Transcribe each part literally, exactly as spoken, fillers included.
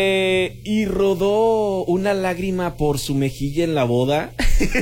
Eh, y rodó una lágrima por su mejilla en la boda.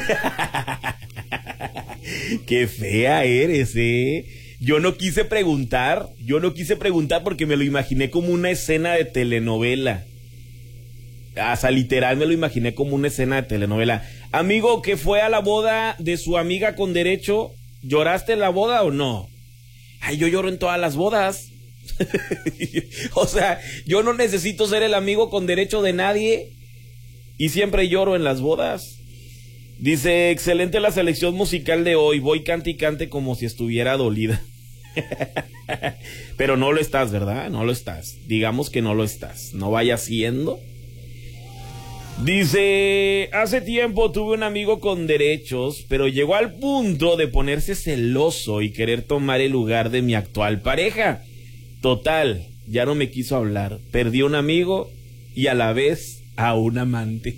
Qué fea eres, eh. Yo no quise preguntar, yo no quise preguntar porque me lo imaginé como una escena de telenovela. Hasta literal me lo imaginé como una escena de telenovela. Amigo que fue a la boda de su amiga con derecho, ¿lloraste en la boda o no? Ay, yo lloro en todas las bodas. O sea, yo no necesito ser el amigo con derecho de nadie y siempre lloro en las bodas. Dice, excelente la selección musical de hoy, voy cante y cante como si estuviera dolida. Pero no lo estás, ¿verdad? No lo estás. Digamos que no lo estás. No vaya siendo. Dice, hace tiempo tuve un amigo con derechos, pero llegó al punto de ponerse celoso y querer tomar el lugar de mi actual pareja. Total, ya no me quiso hablar. Perdí un amigo y a la vez a un amante.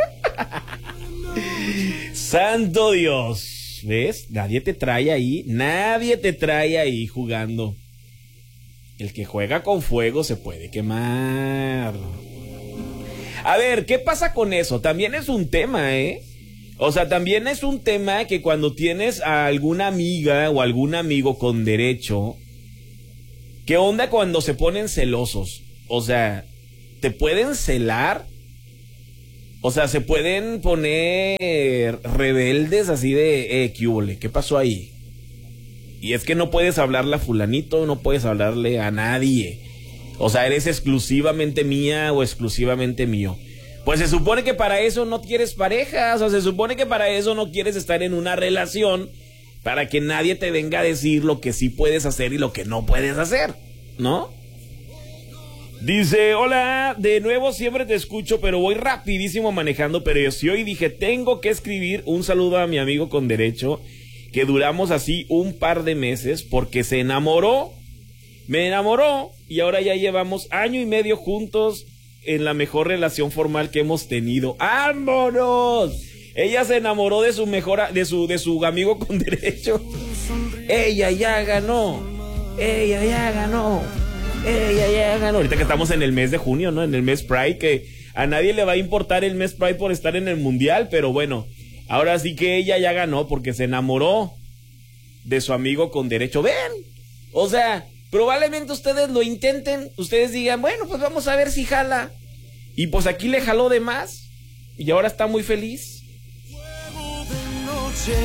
Santo Dios, ¿ves? Nadie te trae ahí, nadie te trae ahí jugando. El que juega con fuego se puede quemar. A ver, ¿qué pasa con eso? También es un tema, ¿eh? O sea, también es un tema que cuando tienes a alguna amiga o algún amigo con derecho, ¿qué onda cuando se ponen celosos? O sea, ¿te pueden celar? O sea, se pueden poner rebeldes así de, eh, ¿qué hubole? ¿Qué pasó ahí? Y es que no puedes hablarle a fulanito, no puedes hablarle a nadie. O sea, eres exclusivamente mía o exclusivamente mío. Pues se supone que para eso no quieres pareja, o sea, se supone que para eso no quieres estar en una relación, para que nadie te venga a decir lo que sí puedes hacer y lo que no puedes hacer, ¿no? Dice, hola, de nuevo siempre te escucho, pero voy rapidísimo manejando, pero yo sí hoy dije, tengo que escribir un saludo a mi amigo con derecho, que duramos así un par de meses, porque se enamoró, me enamoró, y ahora ya llevamos año y medio juntos en la mejor relación formal que hemos tenido. ¡Vámonos! Ella se enamoró de su mejor, de su, de su amigo con derecho. Ella ya ganó, ella ya ganó. Ella ya ganó. Ahorita que estamos en el mes de junio, ¿no? En el mes Pride, que a nadie le va a importar el mes Pride por estar en el mundial, pero bueno, ahora sí que ella ya ganó porque se enamoró de su amigo con derecho. ¡Ven! O sea, probablemente ustedes lo intenten, ustedes digan, bueno, pues vamos a ver si jala. Y pues aquí le jaló de más y ahora está muy feliz. Fuego de noche,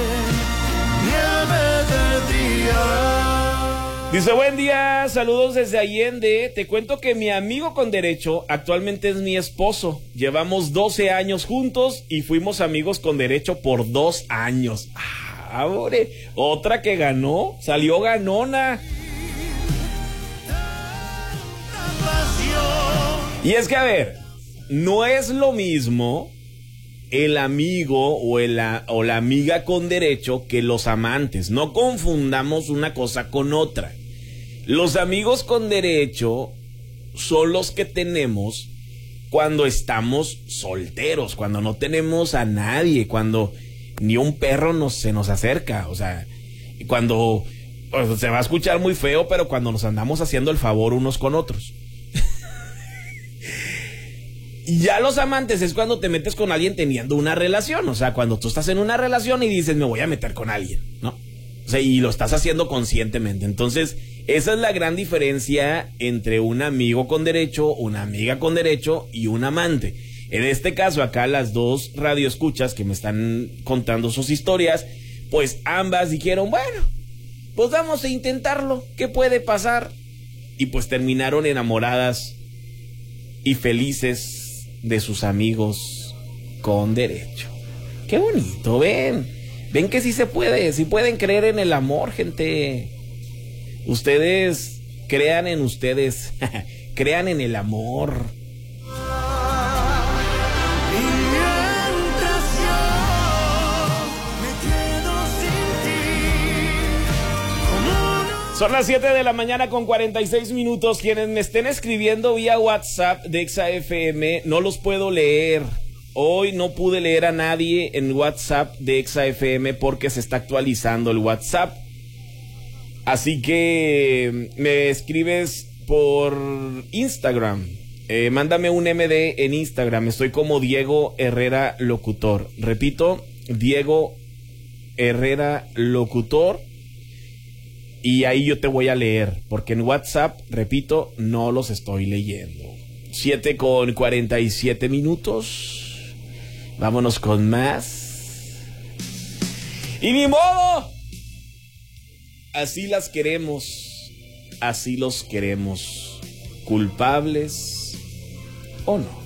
nieve de día. Dice, buen día, saludos desde Allende. Te cuento que mi amigo con derecho actualmente es mi esposo. Llevamos doce años juntos y fuimos amigos con derecho por dos años. Ah, ore, otra que ganó, salió ganona. Y es que, a ver, no es lo mismo el amigo o, el, o la amiga con derecho que los amantes. No confundamos una cosa con otra. Los amigos con derecho son los que tenemos cuando estamos solteros, cuando no tenemos a nadie, cuando ni un perro nos, se nos acerca. O sea, cuando pues, se va a escuchar muy feo, pero cuando nos andamos haciendo el favor unos con otros. Y ya los amantes es cuando te metes con alguien teniendo una relación. O sea, cuando tú estás en una relación y dices, me voy a meter con alguien, ¿no? O sea, y lo estás haciendo conscientemente. Entonces, esa es la gran diferencia entre un amigo con derecho, una amiga con derecho y un amante. En este caso, acá las dos radioescuchas que me están contando sus historias, pues ambas dijeron, bueno, pues vamos a intentarlo. ¿Qué puede pasar? Y pues terminaron enamoradas y felices de sus amigos con derecho. Qué bonito, ven. Ven que sí se puede, sí pueden creer en el amor, gente. Ustedes crean en ustedes, crean en el amor. Son las siete de la mañana con cuarenta y seis minutos. Quienes me estén escribiendo vía WhatsApp de Exa F M, no los puedo leer. Hoy no pude leer a nadie en WhatsApp de Exa F M porque se está actualizando el WhatsApp. Así que me escribes por Instagram Eh, mándame un M D en Instagram. Estoy como Diego Herrera Locutor. Repito, Diego Herrera Locutor. Y ahí yo te voy a leer. Porque en WhatsApp, repito, no los estoy leyendo. siete con cuarenta y siete minutos. Vámonos con más. Y ni modo. Así las queremos. Así los queremos. Culpables o no.